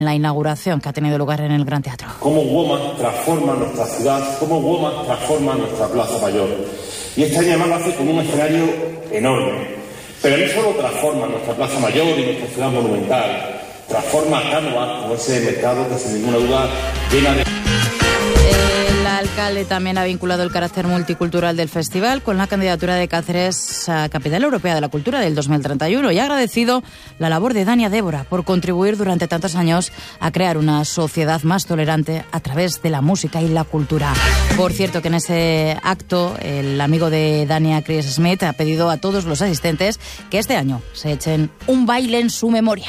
La inauguración que ha tenido lugar en el Gran Teatro. Cómo Womas transforma nuestra ciudad, cómo Womas transforma nuestra Plaza Mayor. Y este año además lo hace con un escenario enorme. Pero no solo transforma nuestra Plaza Mayor y nuestra ciudad monumental, transforma Cánovas como ese mercado que sin ninguna duda llena de... El alcalde también ha vinculado el carácter multicultural del festival con la candidatura de Cáceres a Capital Europea de la Cultura del 2031 y ha agradecido la labor de Dania Débora por contribuir durante tantos años a crear una sociedad más tolerante a través de la música y la cultura. Por cierto, que en ese acto el amigo de Dania, Chris Smith, ha pedido a todos los asistentes que este año se echen un baile en su memoria.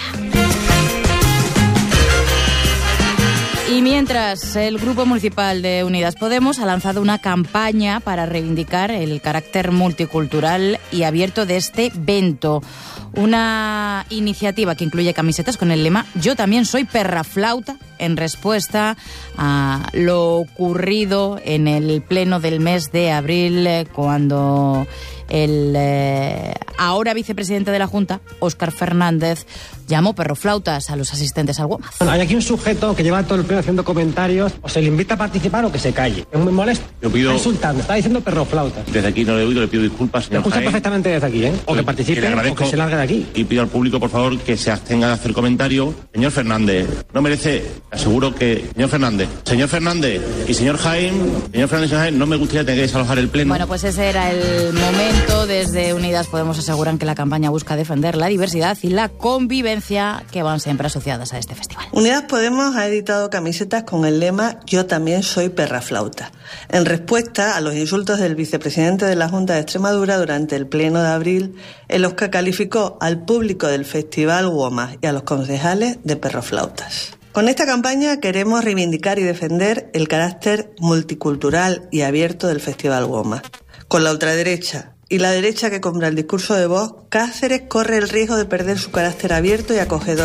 Y mientras, el Grupo Municipal de Unidas Podemos ha lanzado una campaña para reivindicar el carácter multicultural y abierto de este evento. Una iniciativa que incluye camisetas con el lema "Yo también soy perraflauta", en respuesta a lo ocurrido en el pleno del mes de abril, cuando el ahora vicepresidente de la Junta, Óscar Fernández, llamó perroflautas a los asistentes al WOMAD. Bueno, hay aquí un sujeto que lleva todo el pleno haciendo comentarios, o se le invita a participar o que se calle. Es muy molesto. Yo pido... Está insultando, está diciendo perroflautas. Desde aquí no le he oído, le pido disculpas, señor Escucha Jaén. perfectamente desde aquí, ¿eh? O que participe o que se largue de aquí. Y pido al público, por favor, que se abstenga de hacer comentarios. Señor Fernández, no merece, aseguro que... Señor Fernández y señor Jaén, no me gustaría tener que desalojar el pleno. Bueno, pues ese era el momento. Desde Unidas Podemos aseguran que la campaña busca defender la diversidad y la convivencia que van siempre asociadas a este festival. Unidas Podemos ha editado camisetas con el lema "Yo también soy perraflauta", en respuesta a los insultos del vicepresidente de la Junta de Extremadura durante el pleno de abril, en los que calificó al público del Festival WOMAD y a los concejales de perroflautas. Con esta campaña queremos reivindicar y defender el carácter multicultural y abierto del Festival WOMAD. Con la ultraderecha y la derecha que compra el discurso de Vox, Cáceres corre el riesgo de perder su carácter abierto y acogedor.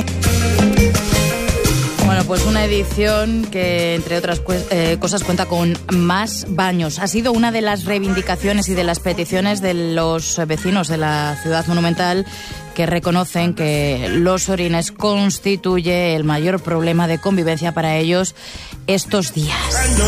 Bueno, pues una edición que, entre otras cosas, cuenta con más baños. Ha sido una de las reivindicaciones y de las peticiones de los vecinos de la ciudad monumental, que reconocen que los orines constituye el mayor problema de convivencia para ellos estos días.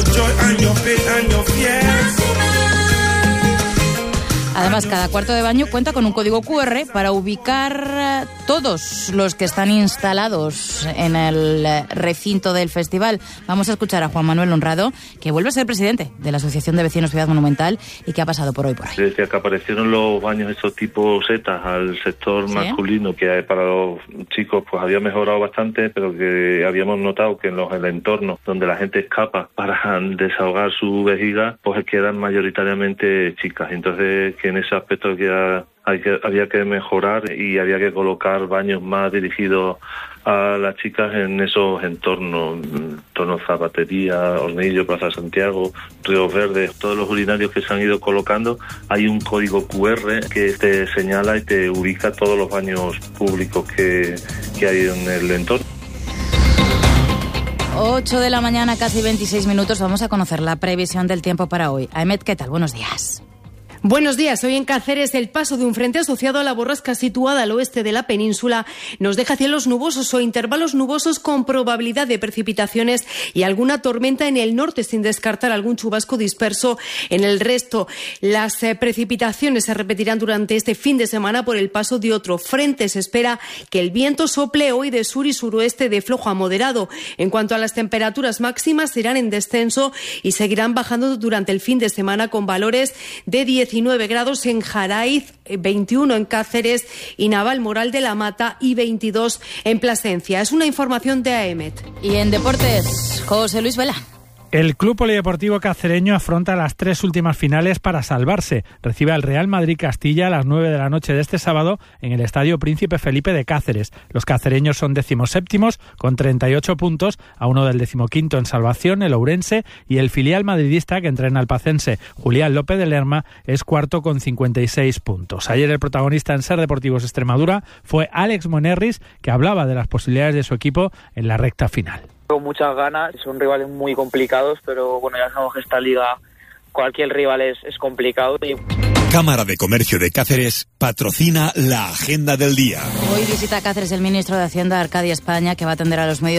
Además, cada cuarto de baño cuenta con un código QR para ubicar todos los que están instalados en el recinto del festival. Vamos a escuchar a Juan Manuel Honrado, que vuelve a ser presidente de la Asociación de Vecinos Ciudad Monumental y que ha pasado por hoy por ahí. Desde que aparecieron los baños estos tipos setas al sector masculino, que para los chicos pues había mejorado bastante, pero que habíamos notado que en el entorno donde la gente escapa para desahogar su vejiga, pues quedan mayoritariamente chicas. Entonces, que en ese aspecto había que mejorar y había que colocar baños más dirigidos a las chicas en esos entornos, Zapatería, Hornillo, Plaza Santiago, Ríos Verdes. Todos los urinarios que se han ido colocando, hay un código QR que te señala y te ubica todos los baños públicos que hay en el entorno. 8 de la mañana, casi 26 minutos. Vamos a conocer la previsión del tiempo para hoy. Ahmed, ¿qué tal? Buenos días. Buenos días. Hoy en Cáceres el paso de un frente asociado a la borrasca situada al oeste de la península nos deja cielos nubosos o intervalos nubosos con probabilidad de precipitaciones y alguna tormenta en el norte, sin descartar algún chubasco disperso en el resto. Las precipitaciones se repetirán durante este fin de semana por el paso de otro frente. Se espera que el viento sople hoy de sur y suroeste de flojo a moderado. En cuanto a las temperaturas máximas, irán en descenso y seguirán bajando durante el fin de semana con valores de 19 grados en Jaraiz, 21 en Cáceres y Navalmoral de la Mata y 22 en Plasencia. Es una información de AEMET. Y en deportes, José Luis Vela. El Club Polideportivo Cacereño afronta las 3 últimas finales para salvarse. Recibe al Real Madrid Castilla a las 9 de la noche de este sábado en el Estadio Príncipe Felipe de Cáceres. Los cacereños son 17º con 38 puntos, a uno del 15º en salvación, el Ourense, y el filial madridista que entrena al pacense, Julián López de Lerma, es cuarto con 56 puntos. Ayer el protagonista en Ser Deportivos Extremadura fue Alex Monerris, que hablaba de las posibilidades de su equipo en la recta final. Con muchas ganas, son rivales muy complicados, pero bueno, ya sabemos que esta liga cualquier rival es complicado y Cámara de Comercio de Cáceres patrocina la agenda del día. Hoy visita Cáceres el ministro de Hacienda, Arcadia España, que va a atender a los medios